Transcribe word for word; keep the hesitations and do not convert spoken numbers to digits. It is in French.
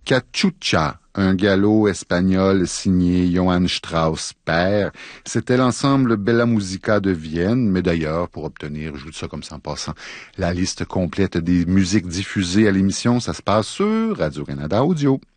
Cachucha, un galop espagnol signé Johann Strauss père. C'était l'ensemble Bella Musica de Vienne, mais d'ailleurs, pour obtenir, je vous dis ça comme ça en passant, la liste complète des musiques diffusées à l'émission, ça se passe sur Radio-Canada Audio.